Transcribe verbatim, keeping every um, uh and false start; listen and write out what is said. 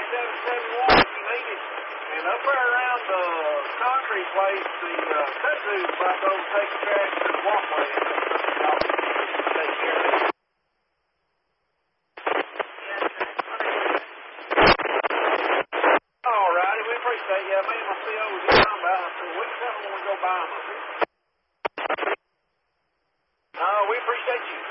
seven seven one if you need it. And up there around the concrete place, the uh, kudzu's about to overtake the trash to the walkway. Take care of it. All righty, we appreciate you. Me and my C O was just talking about it. I said, we can tell them when we go buy them up here. No, we appreciate you.